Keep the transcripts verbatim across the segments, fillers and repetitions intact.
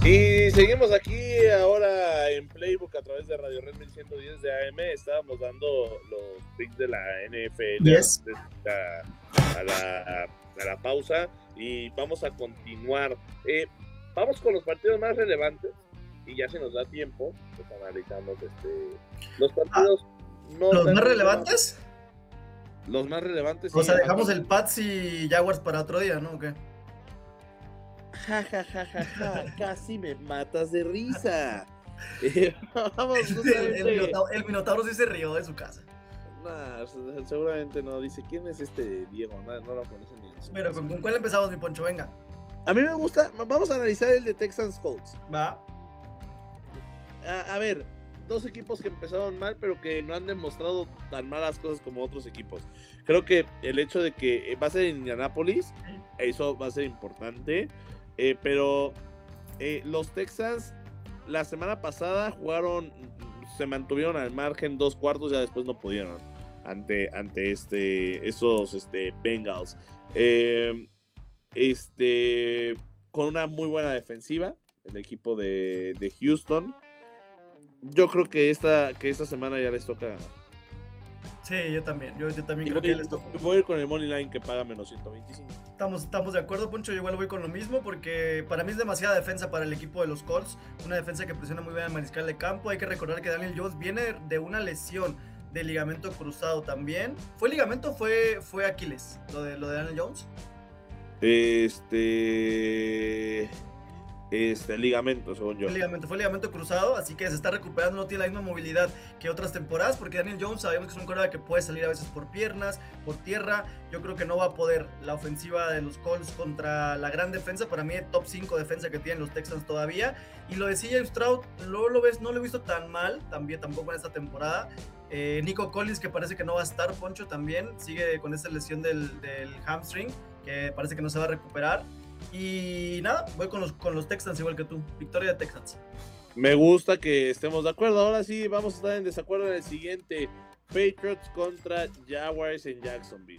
Y seguimos aquí ahora en Playbook a través de Radio Red mil ciento diez de A M. Estábamos dando los picks de la N F L Yes. a, a, la, a la pausa y vamos a continuar. Eh, vamos con los partidos más relevantes y ya si nos da tiempo, pues analizamos este, los partidos. Ah, no ¿Los tan más relevantes? Los más relevantes. O sí, sea, dejamos antes. el Pats y Jaguars para otro día, ¿no? ¿O qué? Ja, ja, ja, ja, ja, casi me matas de risa. Eh, vamos, el, el, Minotauro, el Minotauro sí se rió de su casa. Nah, seguramente no. Dice, ¿quién es este Diego? No, no lo conocen ni eso. Pero ¿con, ¿con cuál empezamos, mi Poncho? Venga. A mí me gusta, vamos a analizar el de Texans Colts. Va. A, a ver, dos equipos que empezaron mal, pero que no han demostrado tan malas cosas como otros equipos. Creo que el hecho de que va a ser en Indianápolis, eso va a ser importante. Eh, pero eh, los Texans la semana pasada jugaron, se mantuvieron al margen dos cuartos, ya después no pudieron ante, ante este, esos este, Bengals. Eh, este, con una muy buena defensiva, el equipo de, de Houston. Yo creo que esta, que esta semana ya les toca ganar. Sí, yo también. Yo, yo también y creo voy, que les toca. Voy a ir con el Money Line que paga menos ciento veinticinco. Estamos, estamos de acuerdo, Poncho. Yo igual voy con lo mismo porque para mí es demasiada defensa para el equipo de los Colts. Una defensa que presiona muy bien al mariscal de campo. Hay que recordar que Daniel Jones viene de una lesión de ligamento cruzado también. ¿Fue ligamento o fue, fue Aquiles? Lo de, lo de Daniel Jones. Este... Este, ligamento, según yo. Fue ligamento, fue ligamento cruzado, así que se está recuperando, no tiene la misma movilidad que otras temporadas, porque Daniel Jones sabemos que es un quarterback que puede salir a veces por piernas, por tierra. Yo creo que no va a poder la ofensiva de los Colts contra la gran defensa. Para mí, el top cinco defensa que tienen los Texans todavía. Y lo de C J Stroud, no lo ves, no lo he visto tan mal, también tampoco en esta temporada. Eh, Nico Collins, que parece que no va a estar, Poncho, también sigue con esa lesión del, del hamstring, que parece que no se va a recuperar. Y nada, voy con los, con los Texans igual que tú. Victoria de Texans. Me gusta que estemos de acuerdo. Ahora sí, vamos a estar en desacuerdo en el siguiente. Patriots contra Jaguars en Jacksonville.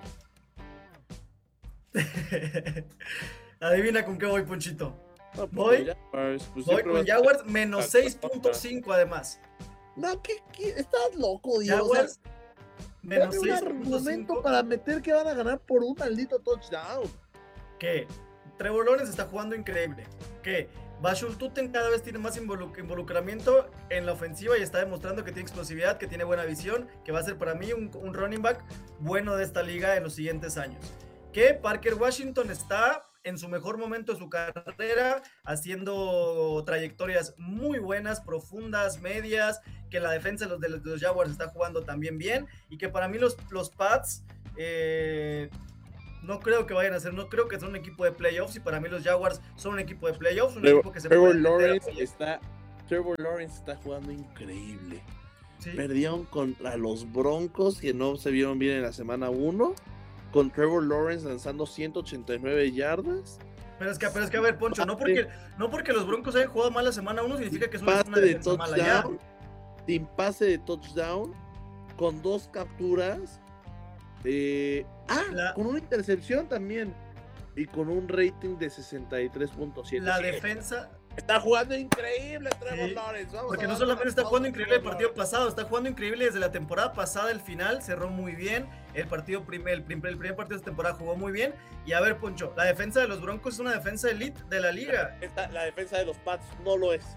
Adivina con qué voy, Ponchito. No, pues voy Jaguars, pues voy con Jaguars menos seis punto cinco además. No, ¿qué, qué? Estás loco, Dios. Jaguars o sea, menos seis punto cinco para meter que van a ganar por un maldito touchdown. ¿Qué? Trevor Lawrence está jugando increíble. ¿Qué? Bashul Tutten cada vez tiene más involuc- involucramiento en la ofensiva y está demostrando que tiene explosividad, que tiene buena visión, que va a ser para mí un, un running back bueno de esta liga en los siguientes años. Que Parker Washington está en su mejor momento de su carrera, haciendo trayectorias muy buenas, profundas, medias, que la defensa de los, de los Jaguars está jugando también bien, y que para mí los, los Pats... Eh, no creo que vayan a ser, no creo que son un equipo de playoffs, y para mí los Jaguars son un equipo de playoffs, un Trevor, equipo que se Trevor puede Lawrence está Trevor Lawrence está jugando increíble. ¿Sí? Perdieron contra los Broncos, que no se vieron bien en la semana uno, con Trevor Lawrence lanzando ciento ochenta y nueve yardas. Pero es que, pero es que a ver, Poncho, no porque, no porque los Broncos hayan jugado mal la semana uno significa que es una, una defensa mala ya. Sin pase de touchdown, con dos capturas. Eh, ah, la, con una intercepción también y con un rating de sesenta y tres punto siete. La sí, defensa está jugando increíble Trevor sí, Lawrence. Vamos porque no solamente está jugando increíble el partido pasado, está jugando increíble desde la temporada pasada. El final cerró muy bien. El partido primer, el primer, el primer partido de esta temporada jugó muy bien. Y a ver, Poncho, la defensa de los Broncos es una defensa elite de la liga. Esta, la defensa de los Pats no lo es.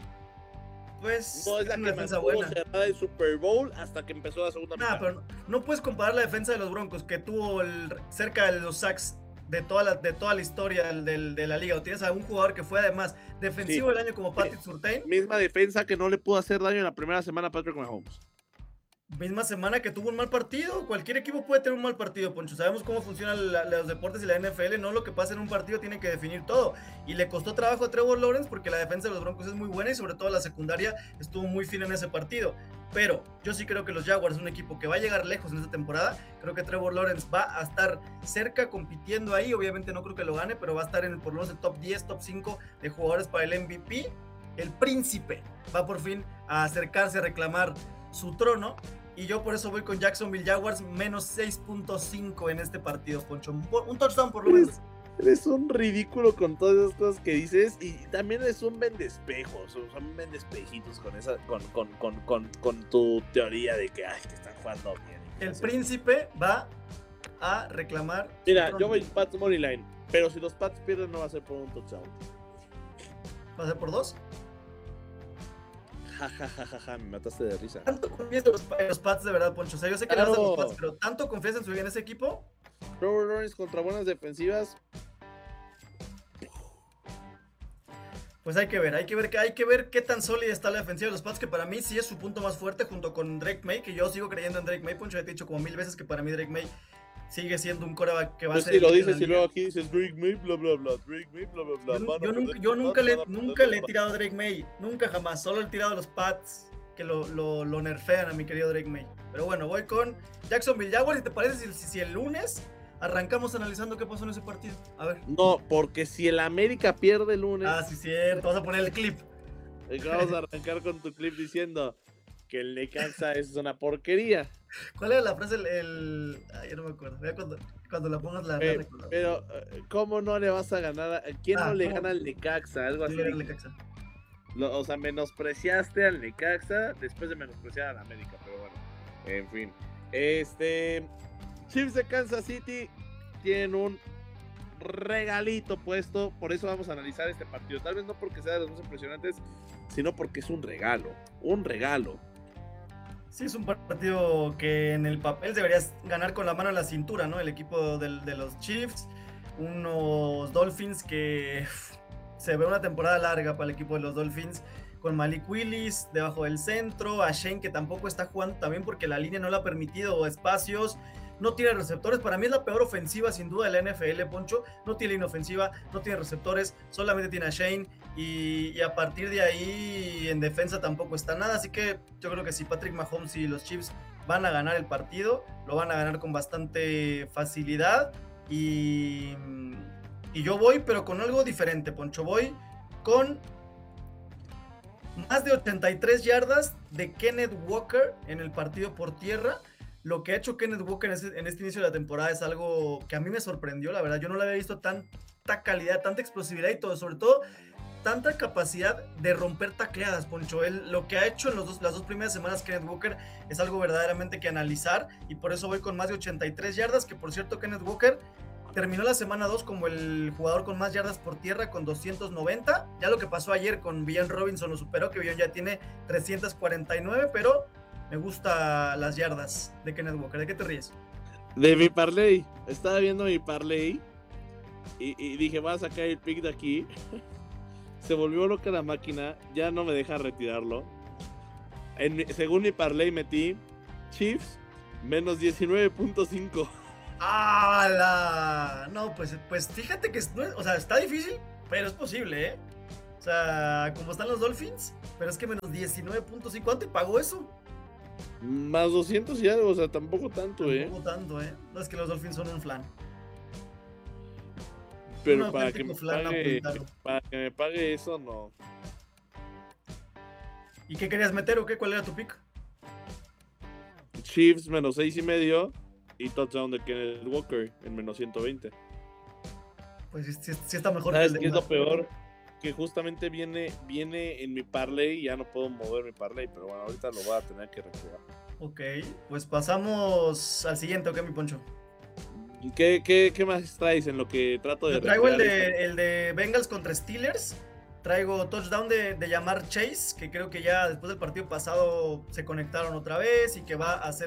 Pues no es la una que defensa mantuvo buena cerrada el Super Bowl hasta que empezó la segunda nah, mitad. Pero no, no puedes comparar la defensa de los Broncos, que tuvo el, cerca de los sacks de toda la, de toda la historia del, del, de la liga. O tienes a un jugador que fue además defensivo sí. del año como Patrick sí. Surtain. Misma defensa que no le pudo hacer daño en la primera semana a Patrick Mahomes. Misma semana que tuvo un mal partido. Cualquier equipo puede tener un mal partido, Poncho. Sabemos cómo funcionan la, los deportes y la N F L. No lo que pasa en un partido tiene que definir todo. Y le costó trabajo a Trevor Lawrence porque la defensa de los Broncos es muy buena y sobre todo la secundaria estuvo muy fina en ese partido. Pero yo sí creo que los Jaguars es un equipo que va a llegar lejos en esta temporada. Creo que Trevor Lawrence va a estar cerca compitiendo ahí. Obviamente no creo que lo gane, pero va a estar en por lo menos el top diez, top cinco de jugadores para el M V P. El príncipe va por fin a acercarse a reclamar su trono. Y yo por eso voy con Jacksonville Jaguars menos seis punto cinco en este partido, Poncho. Un touchdown por lo menos. Eres un ridículo con todas esas cosas que dices y también eres un vendespejos, son un vendespejitos con esa, con, con, con, con, con tu teoría de que, ay, que están jugando bien. El príncipe va a reclamar. Mira, yo voy Pats Moneyline, pero si los Pats pierden no va a ser por un touchdown. ¿Va a ser por dos? Ja, ja, ja, ja, ja, me mataste de risa. ¿Tanto confías en los, en los Pats de verdad, Poncho? O sea, yo sé que Claro. le vas a los Pats, pero ¿tanto confías en, su, en ese equipo? Trevor Lawrence contra buenas defensivas. Pues hay que ver, hay que ver, hay que ver qué tan sólida está la defensiva de los Pats, que para mí sí es su punto más fuerte junto con Drake May, que yo sigo creyendo en Drake May. Poncho, ya te he dicho como mil veces que para mí Drake May sigue siendo un quarterback que va Pues a ser... sí, lo dices y luego aquí dices Drake May, bla, bla, bla, Drake May, bla, bla, bla. Yo, yo nunca, yo nunca, le, nunca le he tirado a Drake May, nunca jamás, solo he tirado a los Pats que lo, lo, lo nerfean a mi querido Drake May. Pero bueno, voy con Jacksonville Jaguars, ¿y te parece si, si, si el lunes arrancamos analizando qué pasó en ese partido? A ver. No, porque si el América pierde el lunes... Ah, sí, cierto, vas a poner el clip. Vamos a arrancar con tu clip diciendo que el Necaxa es una porquería. ¿Cuál era la frase? El, el... Ay, yo no me acuerdo. Vea cuando, cuando la pongas la... Eh, la pero, ¿cómo no le vas a ganar? A... ¿Quién Ah, no le ¿cómo? gana al Necaxa? Algo así. El Necaxa. Lo, o sea, menospreciaste al Necaxa después de menospreciar al América, pero bueno, en fin. Este, Chiefs de Kansas City tienen un regalito puesto, por eso vamos a analizar este partido. Tal vez no porque sea de los más impresionantes, sino porque es un regalo, un regalo. Sí, es un partido que en el papel deberías ganar con la mano en la cintura, ¿no? El equipo del, de los Chiefs, unos Dolphins que uf, se ve una temporada larga para el equipo de los Dolphins, con Malik Willis debajo del centro, a Shane que tampoco está jugando también porque la línea no le ha permitido espacios, no tiene receptores. Para mí es la peor ofensiva sin duda de la N F L, Poncho. No tiene línea ofensiva, no tiene receptores, solamente tiene a Shane y, y a partir de ahí en defensa tampoco está nada, así que yo creo que si Patrick Mahomes y los Chiefs van a ganar el partido, lo van a ganar con bastante facilidad y, y yo voy pero con algo diferente, Poncho. Voy con más de ochenta y tres yardas de Kenneth Walker en el partido por tierra. Lo que ha hecho Kenneth Walker en este, en este inicio de la temporada es algo que a mí me sorprendió, la verdad. Yo no le había visto tanta calidad, tanta explosividad y todo, sobre todo tanta capacidad de romper tacleadas, Poncho. Él, lo que ha hecho en los dos, las dos primeras semanas Kenneth Walker es algo verdaderamente que analizar y por eso voy con más de ochenta y tres yardas, que por cierto Kenneth Walker terminó la semana dos como el jugador con más yardas por tierra con doscientos noventa. Ya lo que pasó ayer con Villan Robinson lo superó, que Villan ya tiene trescientos cuarenta y nueve, pero me gustan las yardas de Kenneth Walker. ¿De qué te ríes? De mi parlay. Estaba viendo mi parlay y, y dije, voy a sacar el pick de aquí. Se volvió loca la máquina, ya no me deja retirarlo. En mi, según mi parlay metí Chiefs menos diecinueve punto cinco. ¡Hala! No, pues, pues fíjate que es, o sea, está difícil, pero es posible, ¿eh? O sea, como están los Dolphins, pero es que menos diecinueve punto cinco. ¿Cuánto te pagó eso? Más doscientos y algo, o sea, tampoco tanto, ¿eh? Tampoco tanto, ¿eh? No, es que los Dolphins son un flan. Pero Un para que, auténtico me flan pague, napolitano. para que me pague eso, no. ¿Y qué querías meter o qué? ¿Cuál era tu pick? Chiefs menos seis y medio y touchdown de Kenneth Walker en menos ciento veinte. Pues sí, sí, sí está mejor. ¿Sabes que el qué es de- lo peor? Que justamente viene, viene en mi parlay y ya no puedo mover mi parlay, pero bueno, ahorita lo voy a tener que recrear. Ok, pues pasamos al siguiente, ¿ok, mi Poncho? ¿Qué, qué, qué más traes en lo que trato de Yo traigo el recrear de, el de Bengals contra Steelers. Traigo touchdown de, de Jamar Chase, que creo que ya después del partido pasado se conectaron otra vez y que va a hacer